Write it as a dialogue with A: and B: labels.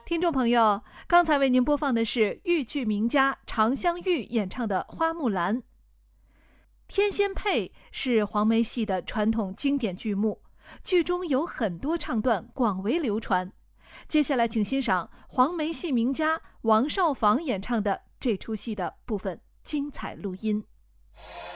A: 听众朋友，刚才为您播放的是豫剧名家常香玉演唱的《花木兰》。天仙配是黄梅戏的传统经典剧目，剧中有很多唱段广为流传。接下来请欣赏黄梅戏名家王少舫演唱的这出戏的部分精彩录音。